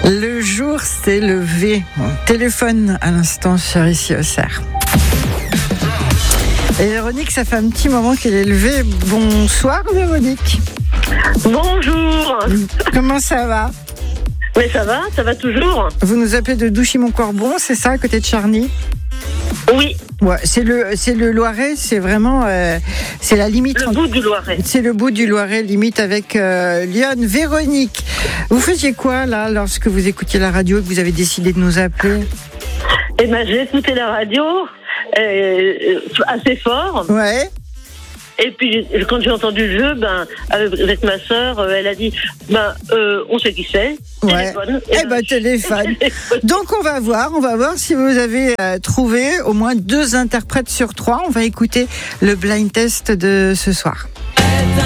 Le jour s'est levé. On téléphone à l'instant sur Ici au Cerf. Et Véronique, ça fait un petit moment qu'elle est levée. Bonsoir Véronique. Bonjour. Comment ça va? Mais ça va toujours. Vous nous appelez de Douchy-Montcorbon, c'est ça, à côté de Charny? Oui. Ouais, c'est le Loiret, c'est vraiment c'est la limite. Le bout du Loiret. C'est le bout du Loiret, limite avec Lyon. Véronique, vous faisiez quoi là lorsque vous écoutiez la radio et que vous avez décidé de nous appeler? Eh ben, j'ai écouté la radio assez fort. Ouais. Et puis quand j'ai entendu le jeu, avec ma sœur, elle a dit, on sait qui c'est. Ouais. Téléphone. Téléphone. Donc on va voir si vous avez trouvé au moins 2 interprètes sur 3. On va écouter le blind test de ce soir.